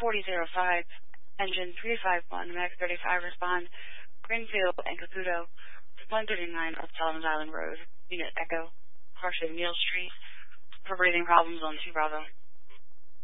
4005, engine 351, Max 35, respond, Greenfield and Caputo, 139 of Sullivan Island Road, Unit Echo, Harshay Neal Street, for breathing problems on 2 Bravo.